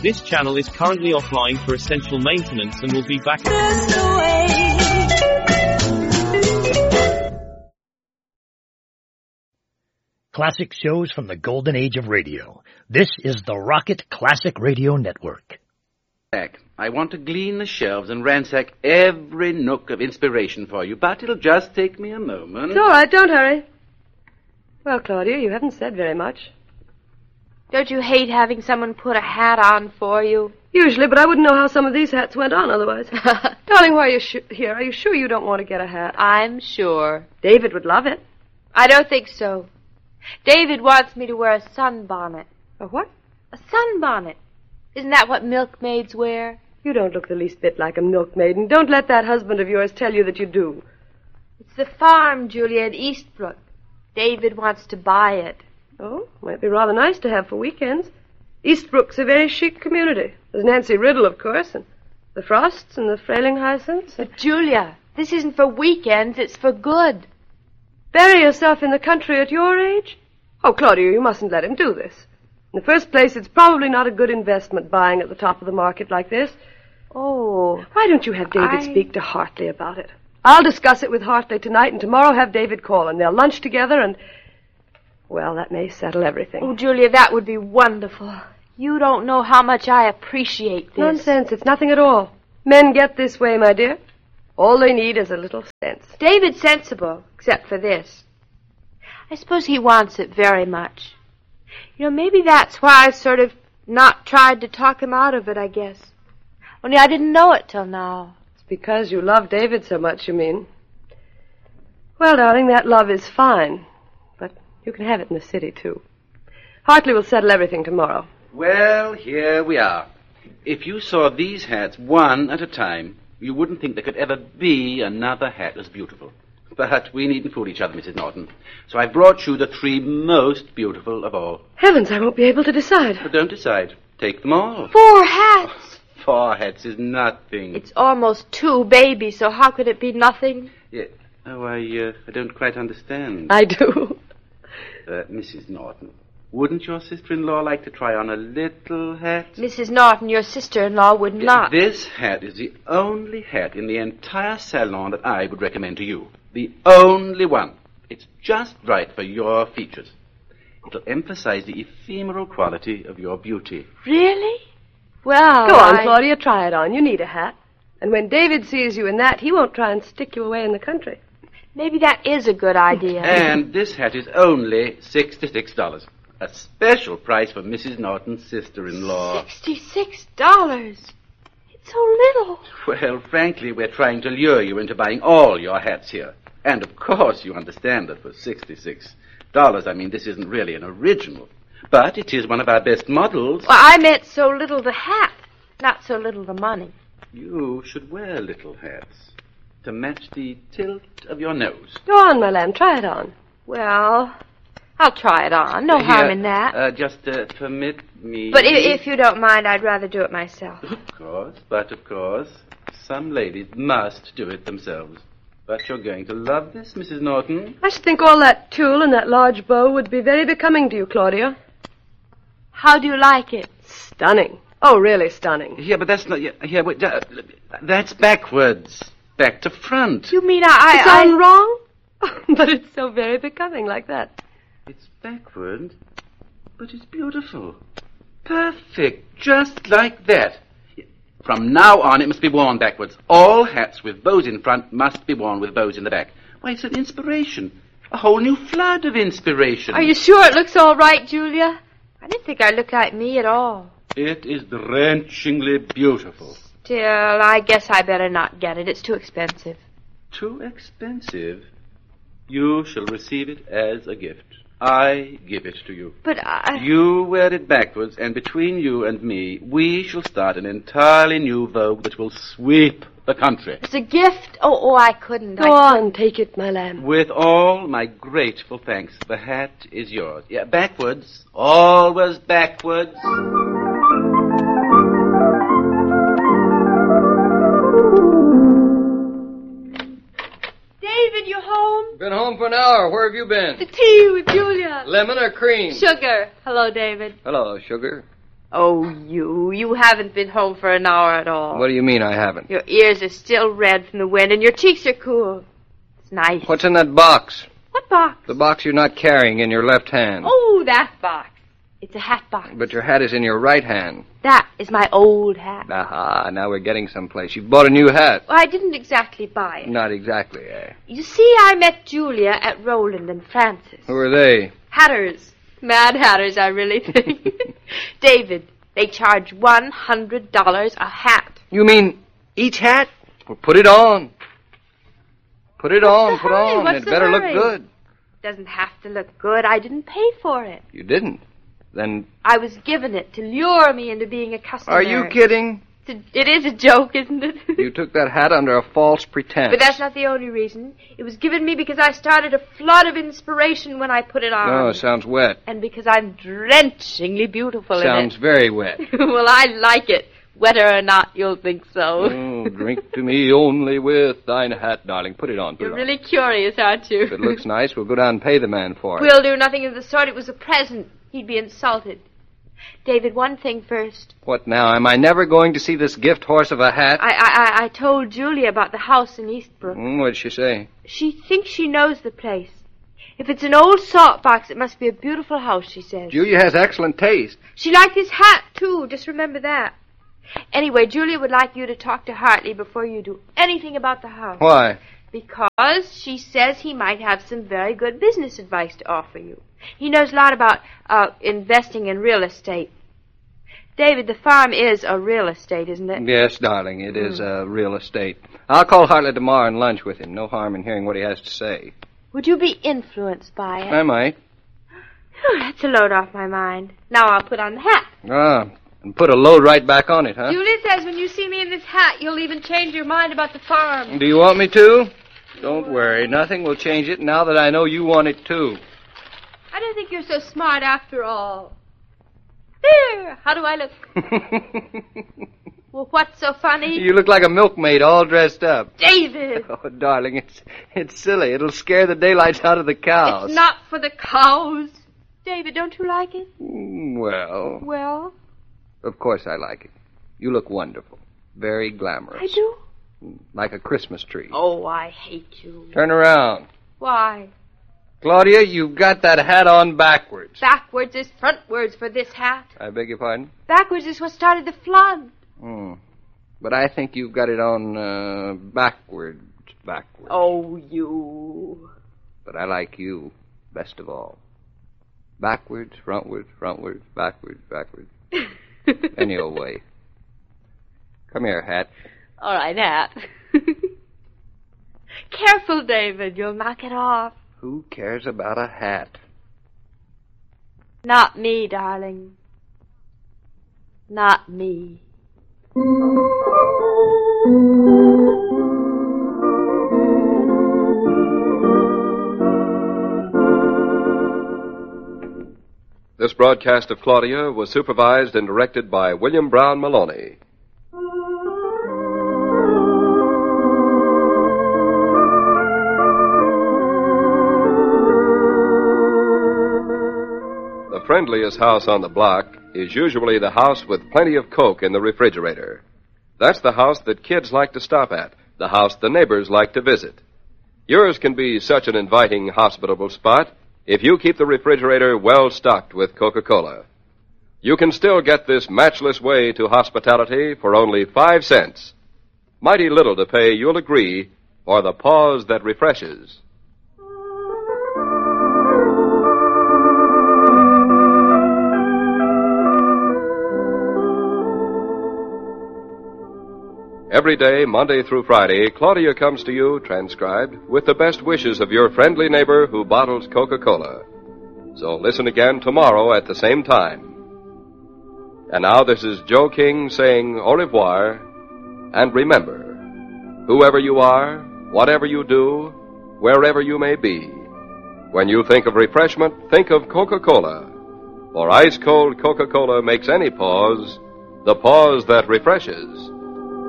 This channel is currently offline for essential maintenance and will be back. Classic shows from the golden age of radio. This is the Rocket Classic Radio Network. I want to glean the shelves and ransack every nook of inspiration for you, but it'll just take me a moment. It's all right, don't hurry. Well, Claudia, you haven't said very much. Don't you hate having someone put a hat on for you? Usually, but I wouldn't know how some of these hats went on otherwise. Darling, why are you here? Are you sure you don't want to get a hat? I'm sure. David would love it. I don't think so. David wants me to wear a sunbonnet. A what? A sunbonnet. Isn't that what milkmaids wear? You don't look the least bit like a milkmaid, and don't let that husband of yours tell you that you do. It's the farm, Julia, in Eastbrook. David wants to buy it. Oh, might be rather nice to have for weekends. Eastbrook's a very chic community. There's Nancy Riddle, of course, and the Frosts and the Frayling Hyacinths. But, Julia, this isn't for weekends, it's for good. Bury yourself in the country at your age? Oh, Claudia, you mustn't let him do this. In the first place, it's probably not a good investment buying at the top of the market like this. Oh. Why don't you have David speak to Hartley about it? I'll discuss it with Hartley tonight, and tomorrow have David call, and they'll lunch together, and... well, that may settle everything. Oh, Julia, that would be wonderful. You don't know how much I appreciate this. Nonsense. It's nothing at all. Men get this way, my dear. All they need is a little sense. David's sensible, except for this. I suppose he wants it very much. You know, maybe that's why I've sort of not tried to talk him out of it, I guess. Only I didn't know it till now. It's because you love David so much, you mean. Well, darling, that love is fine. But you can have it in the city, too. Hartley will settle everything tomorrow. Well, here we are. If you saw these hats one at a time, you wouldn't think there could ever be another hat as beautiful. But we needn't fool each other, Mrs. Norton. So I brought you the 3 most beautiful of all. Heavens, I won't be able to decide. But don't decide. Take them all. 4 hats! 4 hats is nothing. It's almost 2 babies, so how could it be nothing? Yeah. Oh, I don't quite understand. I do. Mrs. Norton, wouldn't your sister-in-law like to try on a little hat? Mrs. Norton, your sister-in-law, would not. This hat is the only hat in the entire salon that I would recommend to you. The only one. It's just right for your features. It'll emphasize the ephemeral quality of your beauty. Really? Well, Go on, Claudia, try it on. You need a hat. And when David sees you in that, he won't try and stick you away in the country. Maybe that is a good idea. And this hat is only $66. A special price for Mrs. Norton's sister-in-law. $66? It's so little. Well, frankly, we're trying to lure you into buying all your hats here. And, of course, you understand that for $66, I mean, this isn't really an original. But it is one of our best models. Well, I meant so little the hat, not so little the money. You should wear little hats to match the tilt of your nose. Go on, my lamb, try it on. Well, I'll try it on. No harm in that. Just permit me... But if you don't mind, I'd rather do it myself. Of course, some ladies must do it themselves. But you're going to love this, Mrs. Norton. I should think all that tulle and that large bow would be very becoming to you, Claudia. How do you like it? Stunning. Oh, really stunning. Yeah, but that's not... Yeah, wait, that's backwards. Back to front. You mean It's on wrong? But it's so very becoming like that. It's backward, but it's beautiful. Perfect, just like that. From now on, it must be worn backwards. All hats with bows in front must be worn with bows in the back. Why, it's an inspiration. A whole new flood of inspiration. Are you sure it looks all right, Julia? I didn't think I looked like me at all. It is drenchingly beautiful. Still, I guess I better not get it. It's too expensive. Too expensive? You shall receive it as a gift. I give it to you. But You wear it backwards, and between you and me, we shall start an entirely new vogue that will sweep the country. It's a gift? Oh, I couldn't. Go on, take it, my lamb. With all my grateful thanks, the hat is yours. Yeah, backwards. Always backwards. David, you home? Been home for an hour. Where have you been? The tea with Julia. Lemon or cream? Sugar. Hello, David. Hello, sugar. Oh, you haven't been home for an hour at all. What do you mean I haven't? Your ears are still red from the wind, and your cheeks are cool. It's nice. What's in that box? What box? The box you're not carrying in your left hand. Oh, that box. It's a hat box. But your hat is in your right hand. That is my old hat. Aha, now we're getting someplace. You bought a new hat. Well, I didn't exactly buy it. Not exactly, eh? You see, I met Julia at Roland and Francis. Who are they? Hatters. Mad hatters, I really think. David, they charge $100 a hat. You mean each hat? Well, put it on. Put it on, put on. What's It the better hurry? look good. Doesn't have to look good. I didn't pay for it. You didn't? Then... I was given it to lure me into being a customer. Are you kidding? It is a joke, isn't it? You took that hat under a false pretense. But that's not the only reason. It was given me because I started a flood of inspiration when I put it on. Oh, sounds wet. And because I'm drenchingly beautiful Sounds in it. very wet. Well, I like it. Whether or not you'll think so. Oh, drink to me only with thine hat, darling. Put it on, put You're it on. really curious, aren't you? If it looks nice, we'll go down and pay the man for it. We'll do nothing of the sort. It was a present. He'd be insulted. David, one thing first. What now? Am I never going to see this gift horse of a hat? I told Julia about the house in Eastbrook. What'd she say? She thinks she knows the place. If it's an old salt box, it must be a beautiful house, she says. Julia has excellent taste. She liked his hat, too. Just remember that. Anyway, Julia would like you to talk to Hartley before you do anything about the house. Why? Because she says he might have some very good business advice to offer you. He knows a lot about investing in real estate. David, the farm is a real estate, isn't it? Yes, darling, it is real estate. I'll call Hartley tomorrow and lunch with him. No harm in hearing what he has to say. Would you be influenced by it? I might. Whew, that's a load off my mind. Now I'll put on the hat. Ah, and put a load right back on it, huh? Julia says when you see me in this hat, you'll even change your mind about the farm. Do you want me to? Don't worry. Nothing will change it now that I know you want it, too. I don't think you're so smart after all. There! How do I look? Well, what's so funny? You look like a milkmaid all dressed up. David! Oh, darling, it's silly. It'll scare the daylights out of the cows. It's not for the cows. David, don't you like it? Well, Well, of course I like it. You look wonderful. Very glamorous. I do. Like a Christmas tree. Oh, I hate you. Turn around. Why? Claudia, you've got that hat on backwards. Backwards is frontwards for this hat. I beg your pardon? Backwards is what started the flood. But I think you've got it on backwards. Oh, you. But I like you best of all. Backwards, frontwards, backwards. Any old way. Come here, hat. All right, hat. Careful, David. You'll knock it off. Who cares about a hat? Not me, darling. Not me. This broadcast of Claudia was supervised and directed by William Brown Maloney. The friendliest house on the block is usually the house with plenty of Coke in the refrigerator. That's the house that kids like to stop at, the house the neighbors like to visit. Yours can be such an inviting, hospitable spot if you keep the refrigerator well stocked with Coca-Cola. You can still get this matchless way to hospitality for only 5 cents. Mighty little to pay, you'll agree, for the pause that refreshes. Every day, Monday through Friday, Claudia comes to you, transcribed, with the best wishes of your friendly neighbor who bottles Coca-Cola. So listen again tomorrow at the same time. And now this is Joe King saying au revoir, and remember, whoever you are, whatever you do, wherever you may be, when you think of refreshment, think of Coca-Cola. For ice-cold Coca-Cola makes any pause the pause that refreshes.